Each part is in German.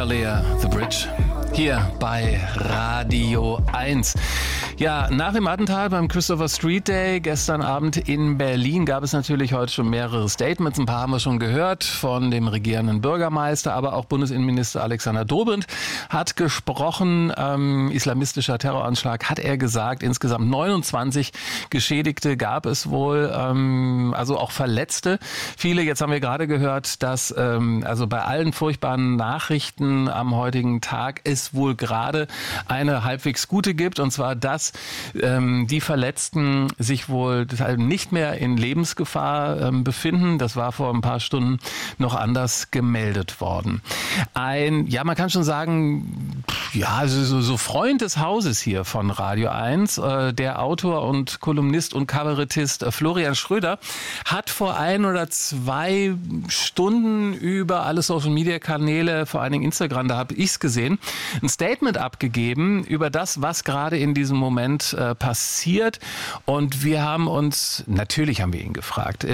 Earlier, The Bridge, hier bei Radio 1. Ja, nach dem Attentat beim Christopher Street Day gestern Abend in Berlin gab es natürlich heute schon mehrere Statements. Ein paar haben wir schon gehört von dem regierenden Bürgermeister, aber auch Bundesinnenminister Alexander Dobrindt hat gesprochen. Islamistischer Terroranschlag, hat er gesagt. Insgesamt 29 Geschädigte gab es wohl, also auch Verletzte. Viele, jetzt haben wir gerade gehört, dass also bei allen furchtbaren Nachrichten am heutigen Tag es wohl gerade eine halbwegs gute gibt, und zwar, dass die Verletzten sich wohl nicht mehr in Lebensgefahr befinden. Das war vor ein paar Stunden noch anders gemeldet worden. Man kann schon sagen, so Freund des Hauses hier von Radio 1, der Autor und Kolumnist und Kabarettist Florian Schröder, hat vor 1 oder 2 Stunden über alle Social-Media-Kanäle, vor allen Dingen Instagram, da habe ich es gesehen, ein Statement abgegeben über das, was gerade in diesem Moment passiert. Und wir haben uns, natürlich haben wir ihn gefragt,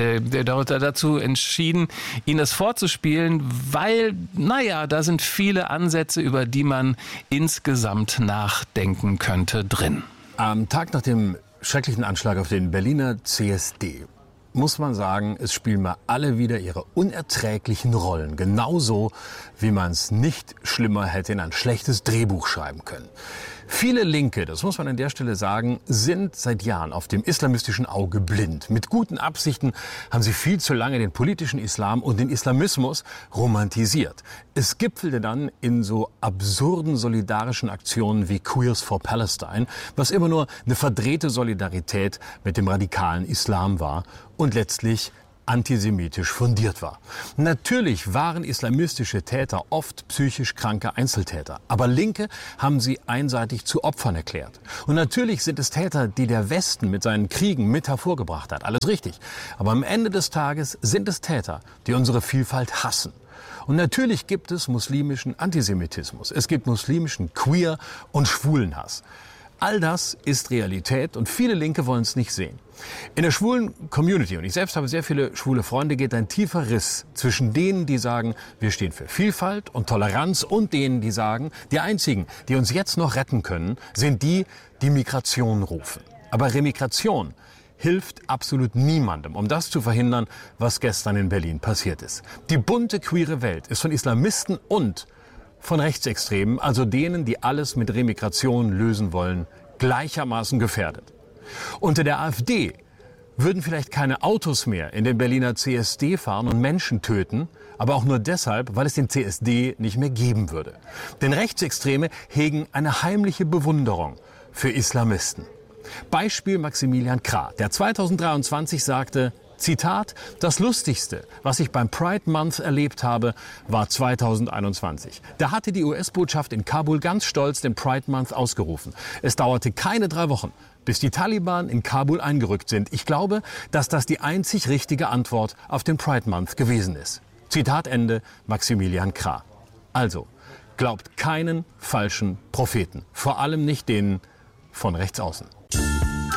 dazu entschieden, ihn das vorzuspielen, weil, da sind viele Ansätze, über die man insgesamt nachdenken könnte, drin. Am Tag nach dem schrecklichen Anschlag auf den Berliner CSD muss man sagen, es spielen mal alle wieder ihre unerträglichen Rollen. Genauso, wie man es nicht schlimmer hätte in ein schlechtes Drehbuch schreiben können. Viele Linke, das muss man an der Stelle sagen, sind seit Jahren auf dem islamistischen Auge blind. Mit guten Absichten haben sie viel zu lange den politischen Islam und den Islamismus romantisiert. Es gipfelte dann in so absurden solidarischen Aktionen wie Queers for Palestine, was immer nur eine verdrehte Solidarität mit dem radikalen Islam war und letztlich antisemitisch fundiert war. Natürlich waren islamistische Täter oft psychisch kranke Einzeltäter, aber Linke haben sie einseitig zu Opfern erklärt. Und natürlich sind es Täter, die der Westen mit seinen Kriegen mit hervorgebracht hat. Alles richtig. Aber am Ende des Tages sind es Täter, die unsere Vielfalt hassen. Und natürlich gibt es muslimischen Antisemitismus. Es gibt muslimischen Queer- und Schwulenhass. All das ist Realität und viele Linke wollen es nicht sehen. In der schwulen Community, und ich selbst habe sehr viele schwule Freunde, geht ein tiefer Riss zwischen denen, die sagen, wir stehen für Vielfalt und Toleranz, und denen, die sagen, die einzigen, die uns jetzt noch retten können, sind die, die Migration rufen. Aber Remigration hilft absolut niemandem, um das zu verhindern, was gestern in Berlin passiert ist. Die bunte queere Welt ist von Islamisten und von Rechtsextremen, also denen, die alles mit Remigration lösen wollen, gleichermaßen gefährdet. Unter der AfD würden vielleicht keine Autos mehr in den Berliner CSD fahren und Menschen töten, aber auch nur deshalb, weil es den CSD nicht mehr geben würde. Denn Rechtsextreme hegen eine heimliche Bewunderung für Islamisten. Beispiel Maximilian Krah, der 2023 sagte, Zitat, das Lustigste, was ich beim Pride Month erlebt habe, war 2021. Da hatte die US-Botschaft in Kabul ganz stolz den Pride Month ausgerufen. Es dauerte keine 3 Wochen, bis die Taliban in Kabul eingerückt sind. Ich glaube, dass das die einzig richtige Antwort auf den Pride Month gewesen ist. Zitat Ende, Maximilian Krah. Also, glaubt keinen falschen Propheten, vor allem nicht denen von rechts außen.